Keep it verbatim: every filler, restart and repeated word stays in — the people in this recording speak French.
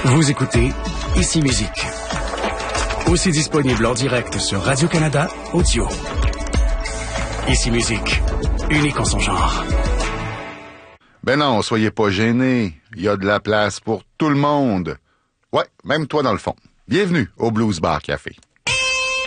Vous écoutez Ici Musique. Aussi disponible en direct sur Radio-Canada Audio. Ici Musique, unique en son genre. Ben non, soyez pas gênés. Il y a de la place pour tout le monde. Ouais, même toi dans le fond. Bienvenue au Blues Bar Café.